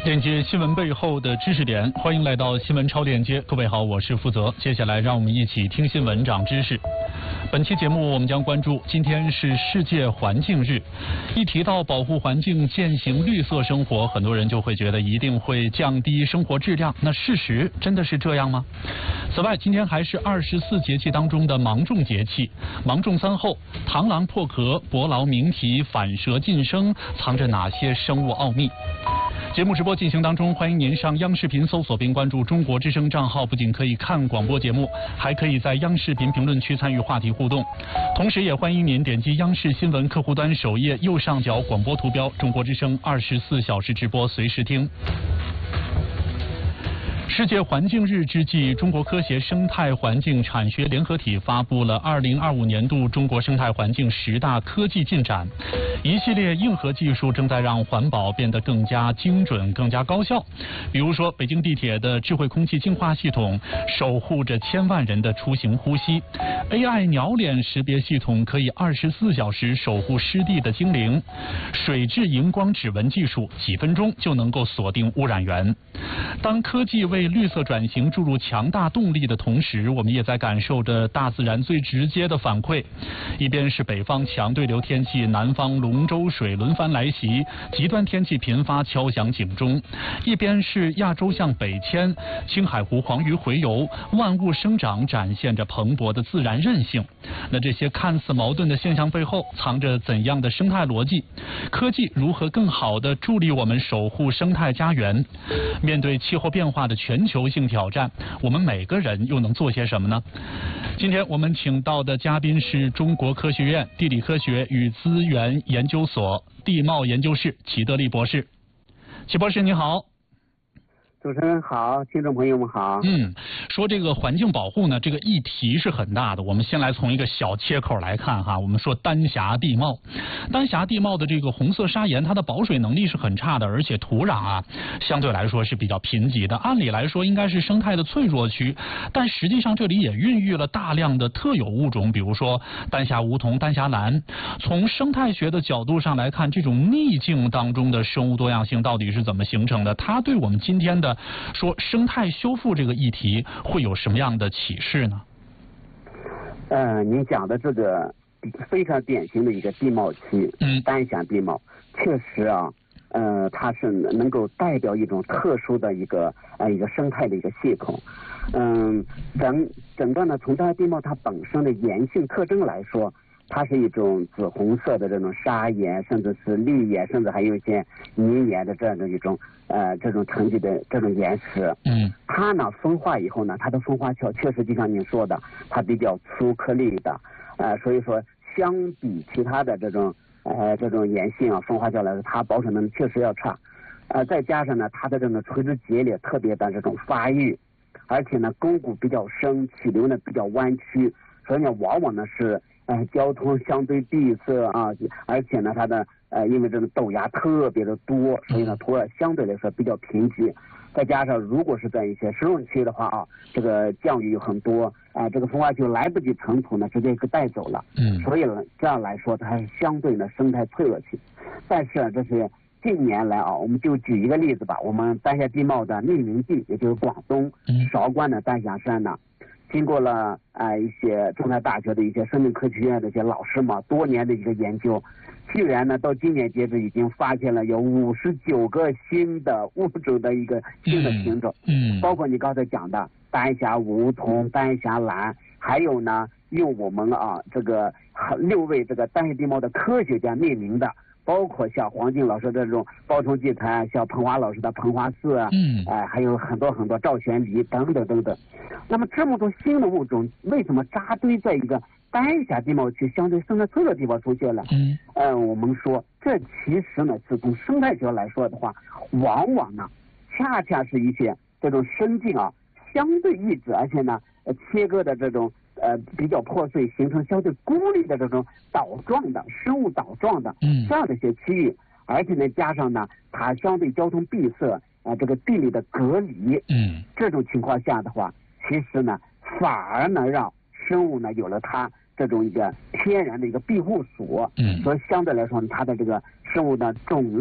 链接新闻背后的知识点，欢迎来到新闻超链接。各位好，我是负责。接下来让我们一起听新闻长知识。本期节目我们将关注，今天是世界环境日。一提到保护环境、践行绿色生活，很多人就会觉得一定会降低生活质量。那事实真的是这样吗？此外，今天还是24节气当中的芒种节气。芒种3候，螳螂破壳，伯劳鸣啼，反蛇晋升，藏着哪些生物奥秘？节目直播进行当中，欢迎您上央视频搜索并关注中国之声账号，不仅可以看广播节目，还可以在央视频评论区参与话题互动。同时也欢迎您点击央视新闻客户端首页右上角广播图标，中国之声24小时直播，随时听。世界环境日之际，中国科协生态环境产学联合体发布了2025年度中国生态环境10大科技进展。一系列硬核技术正在让环保变得更加精准、更加高效。比如说，北京地铁的智慧空气净化系统守护着千万人的出行呼吸 ；AI 鸟脸识别系统可以24小时守护湿地的精灵；水质荧光指纹技术几分钟就能够锁定污染源。当科技为绿色转型注入强大动力的同时，我们也在感受着大自然最直接的反馈。一边是北方强对流天气，南方龙舟水轮番来袭，极端天气频发，敲响警钟；一边是亚洲向北迁，青海湖黄鱼洄游，万物生长展现着蓬勃的自然韧性。那这些看似矛盾的现象背后，藏着怎样的生态逻辑？科技如何更好地助力我们守护生态家园？面对气候变化的全球性挑战，我们每个人又能做些什么呢？今天我们请到的嘉宾是中国科学院地理科学与资源研究所地貌研究室齐德利博士。齐博士你好。 主持人好，听众朋友们好。 说这个环境保护呢，这个议题是很大的。我们先来从一个小切口来看哈，我们说丹霞地貌。丹霞地貌的这个红色砂岩，它的保水能力是很差的，而且土壤啊相对来说是比较贫瘠的。按理来说应该是生态的脆弱区，但实际上这里也孕育了大量的特有物种，比如说丹霞梧桐、丹霞蓝。从生态学的角度上来看，这种逆境当中的生物多样性到底是怎么形成的？它对我们今天的说生态修复这个议题会有什么样的启示呢？ 您讲的这个非常典型的一个地貌区，丹霞地貌，确实啊，它是能够代表一种特殊的一个生态的一个系统。整个呢，从丹霞地貌它本身的岩性特征来说，它是一种紫红色的这种砂岩，甚至是绿岩，甚至还有一些泥岩的这样的一种这种层级的这种岩石。它呢风化以后呢，它的风化壳确实就像您说的，它比较粗颗粒的，所以说相比其他的这种岩性啊风化壳来说，它保水能力确实要差。再加上呢，它的这种垂直节理特别的这种发育，而且呢沟谷比较深，起流呢比较弯曲，所以呢往往呢是交通相对闭塞啊，而且呢它的因为这个陡崖特别的多，所以呢土壤相对来说比较贫瘠。再加上如果是在一些湿润区的话啊，这个降雨有很多这个风化就来不及尘土呢，直接给带走了。所以呢这样来说，它是相对的生态脆弱区。但是这是近年来啊，我们就举一个例子吧，我们丹霞地貌的命名地，也就是广东韶关的丹霞山呢，经过了一些中南大学的一些生命科学院的一些老师嘛，多年的一个研究，居然呢到今年截止已经发现了有59个新的物种的一个新的品种。包括你刚才讲的丹霞梧桐、丹霞蓝，还有呢用我们这个6位这个丹霞地貌的科学家命名的，包括像黄静老师的这种包虫祭坛，像彭华老师的彭华寺还有很多很多赵玄梨等等等等。那么这么多新的物种为什么扎堆在一个丹霞地貌区相对生态脆弱的地方出现了？我们说这其实呢是从生态学来说的话，往往呢恰恰是一些这种生境相对抑制，而且呢切割的这种比较破碎，形成相对孤立的这种岛状的生物岛状的这样的一些区域，而且呢加上呢它相对交通闭塞这个地理的隔离，这种情况下的话，其实呢反而呢让生物呢有了它这种一个天然的一个庇护所，所以相对来说它的这个生物的种类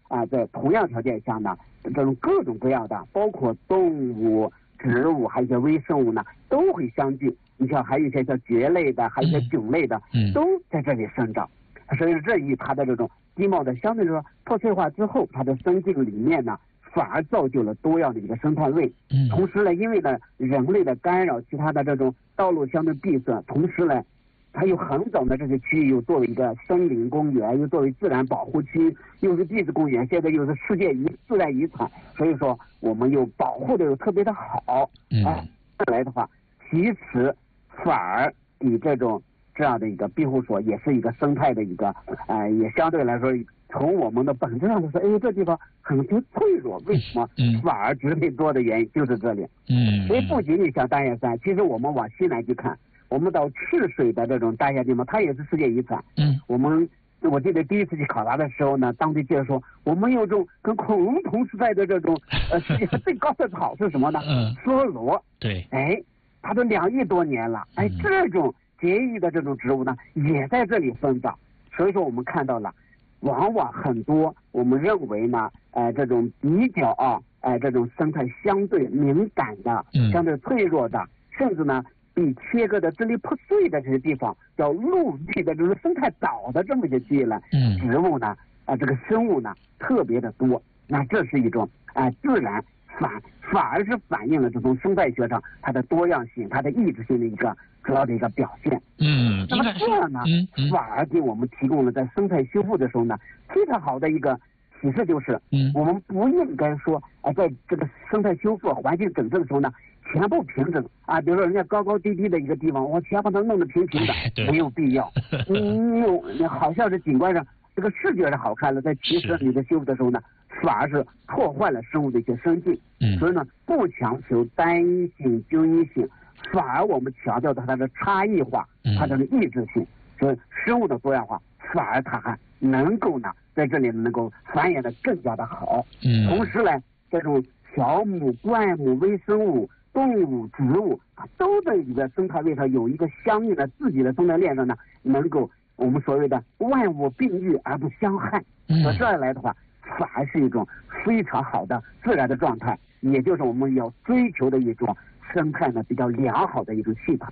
在同样条件下呢，这种各种各样的，包括动物、植物，还有一些微生物呢，都会相聚。你像还有一些像蕨类的，还有一些迥类的，都在这里生长。所以这与它的这种地貌的相对来说破碎化之后，它的生境里面呢，反而造就了多样的一个生态位。同时呢，因为呢人类的干扰，其他的这种道路相对闭塞，同时呢，它又横走的这些区域又作为一个森林公园，又作为自然保护区，又是地质公园，现在又是世界自然遗产，所以说我们又保护的又特别的好。再来的话，其实反而比这样的一个庇护所也是一个生态的一个也相对来说从我们的本质上来说，这地方很脆弱，为什么反而植被多的原因就是这里。所以不仅仅像大雁山，其实我们往西南去看，我们到赤水的这种大雁地貌，它也是世界遗产。我记得第一次去考察的时候呢，当地介绍说，我们有种跟恐龙同时代的这种世界上最高的草是什么呢？梭罗。 对。 它都2亿多年了。这种节育的这种植物呢，也在这里生长。所以说我们看到了，往往很多我们认为呢，这种比较这种生态相对敏感的、相对脆弱的，甚至呢比切割的支离破碎的这些地方，叫陆地的这种生态岛的这么一些区域呢，植物呢，这个生物呢特别的多。那这是一种自然反而是反映了这种生态学上它的多样性、它的异质性的一个主要的一个表现。那么这样呢，反而给我们提供了在生态修复的时候呢，非常好的一个启示，就是我们不应该说在这个生态修复、环境整治的时候呢，全部平整比如说人家高高低低的一个地方，我全把它弄得平平的，没有必要。你好像是景观上这个视觉是好看了，在其实你在修复的时候呢，反而是破坏了生物的一些生境。所以呢，不强求单一性、均一性，反而我们强调它的差异化、它的异质性。所以生物的多样化，反而它还能够呢在这里能够繁衍的更加的好。同时呢，这种小母、灌母、微生物、动物、植物都在一个生态位上有一个相应的自己的生态链上呢，能够我们所谓的万物并育而不相害。这样来的话，反而是一种非常好的自然的状态，也就是我们要追求的一种生态呢比较良好的一种系统。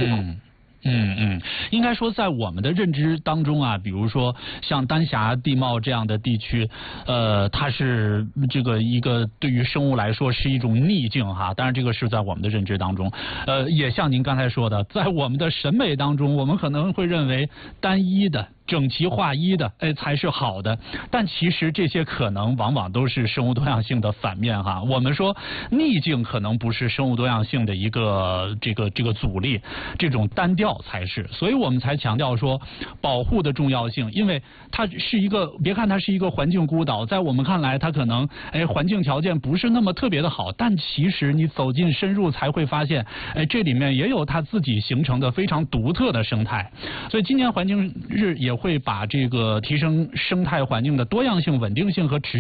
应该说在我们的认知当中比如说像丹霞地貌这样的地区，它是这个一个对于生物来说是一种逆境当然这个是在我们的认知当中，也像您刚才说的，在我们的审美当中，我们可能会认为单一的、整齐划一的才是好的，但其实这些可能往往都是生物多样性的反面我们说逆境可能不是生物多样性的一个这个阻力，这种单调才是，所以我们才强调说保护的重要性，因为它是一个，别看它是一个环境孤岛，在我们看来它可能环境条件不是那么特别的好，但其实你走进深入才会发现这里面也有它自己形成的非常独特的生态。所以今年环境日也会把这个提升生态环境的多样性、稳定性和持续